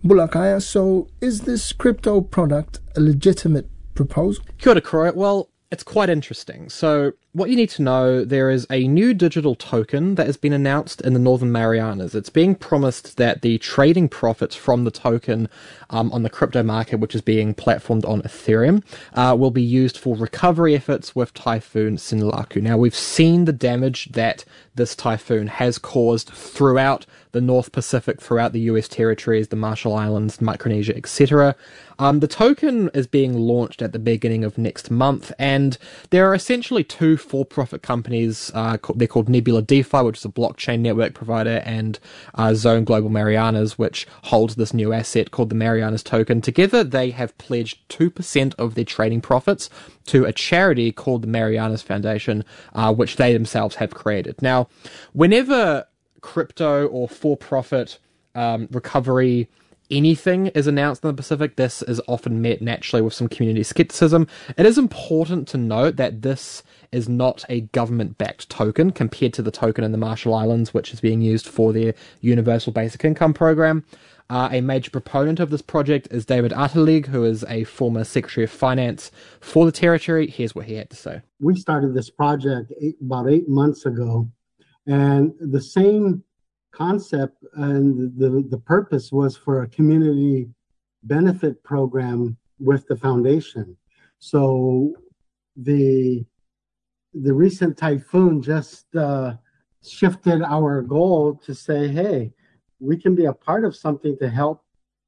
Bulakaya, so is this crypto product a legitimate proposal? Kia ora, Croy. Well, it's quite interesting. So what you need to know, there is a new digital token that has been announced in the Northern Marianas. It's being promised that the trading profits from the token on the crypto market, which is being platformed on Ethereum, will be used for recovery efforts with Typhoon Sinlaku. Now, we've seen the damage that this typhoon has caused throughout the North Pacific, throughout the US territories, the Marshall Islands, Micronesia, etc. The token is being launched at the beginning of next month, and there are essentially two for-profit companies. They're called Nebula DeFi, which is a blockchain network provider, and Zone Global Marianas, which holds this new asset called the Marianas token. Together, they have pledged 2% of their trading profits to a charity called the Marianas Foundation, which they themselves have created. Now, whenever crypto or for-profit recovery anything is announced in the Pacific, this is often met naturally with some community skepticism. It is important to note that this is not a government-backed token compared to the token in the Marshall Islands, which is being used for their Universal Basic Income program. A major proponent of this project is David Atalig, who is a former Secretary of Finance for the territory. Here's what he had to say. We started this project about 8 months ago, and the same concept and the purpose was for a community benefit program with the foundation. So the recent typhoon just shifted our goal to say, hey, we can be a part of something to help,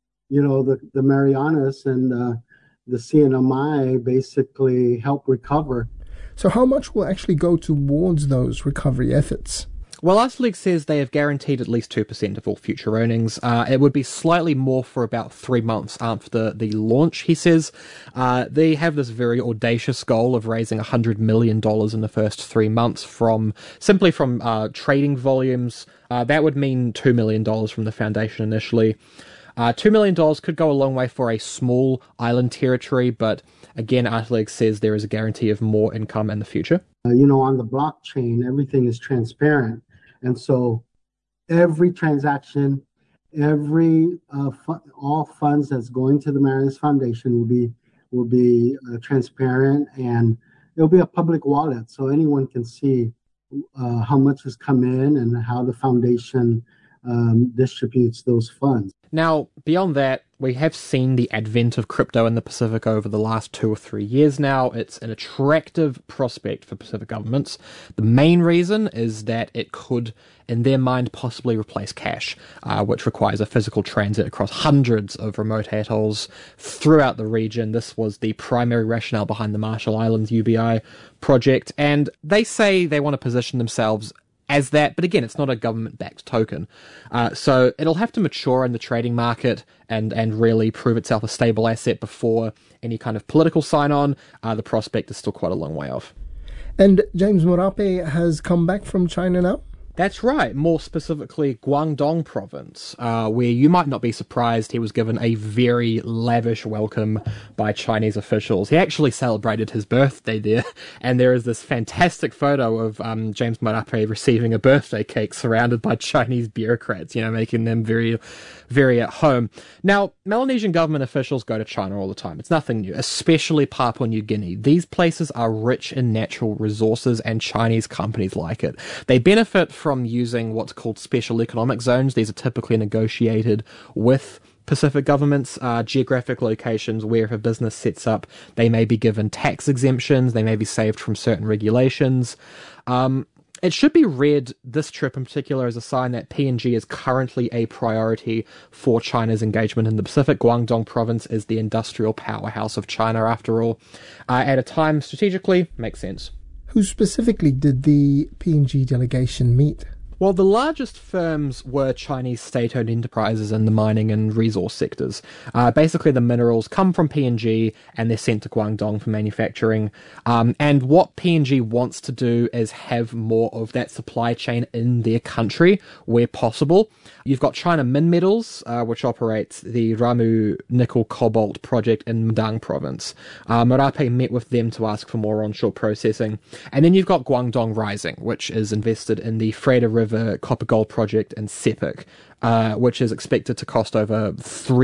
the Marianas and the CNMI basically help recover. So how much will actually go towards those recovery efforts? Well, Atalig says they have guaranteed at least 2% of all future earnings. It would be slightly more for about 3 months after the launch, he says. They have this very audacious goal of raising $100 million in the first 3 months from trading volumes. That would mean $2 million from the foundation initially. $2 million could go a long way for a small island territory, but again, Atalig says there is a guarantee of more income in the future. On the blockchain, everything is transparent. And so every transaction, all funds that's going to the Marianas Foundation will be transparent, and it'll be a public wallet, so anyone can see how much has come in and how the foundation distributes those funds. Now, beyond that, we have seen the advent of crypto in the Pacific over the last 2 or 3 years now. It's an attractive prospect for Pacific governments. The main reason is that it could, in their mind, possibly replace cash, which requires a physical transit across hundreds of remote atolls throughout the region. This was the primary rationale behind the Marshall Islands UBI project, and they say they want to position themselves as that, but again, it's not a government-backed token. So it'll have to mature in the trading market and really prove itself a stable asset before any kind of political sign-on. The prospect is still quite a long way off. And James Marape has come back from China now? That's right, more specifically Guangdong province, where you might not be surprised he was given a very lavish welcome by Chinese officials. He actually celebrated his birthday there, and there is this fantastic photo of James Marape receiving a birthday cake surrounded by Chinese bureaucrats, making them very, very at home. Now, Melanesian government officials go to China all the time. It's nothing new, especially Papua New Guinea. These places are rich in natural resources, and Chinese companies like it. They benefit from using what's called special economic zones. These are typically negotiated with Pacific governments, geographic locations where if a business sets up, they may be given tax exemptions, they may be saved from certain regulations. It should be read, this trip in particular, as a sign that PNG is currently a priority for China's engagement in the Pacific. Guangdong province is the industrial powerhouse of China, after all. At a time, strategically, makes sense. Who specifically did the PNG delegation meet? Well, the largest firms were Chinese state-owned enterprises in the mining and resource sectors. Basically, the minerals come from PNG and they're sent to Guangdong for manufacturing. And what PNG wants to do is have more of that supply chain in their country where possible. You've got China Minmetals, which operates the Ramu Nickel Cobalt project in Madang province. Marape met with them to ask for more onshore processing. And then you've got Guangdong Rising, which is invested in the Freda River Copper Gold project in Sepik, which is expected to cost over $3